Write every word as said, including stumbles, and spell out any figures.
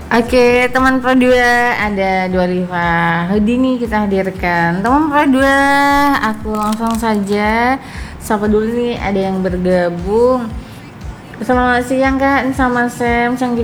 Oke, teman Pro dua ada dua Riva Houdini kita hadirkan. Teman Pro dua, aku langsung saja sapa dulu nih ada yang bergabung. Selamat siang Kak, sama Sam,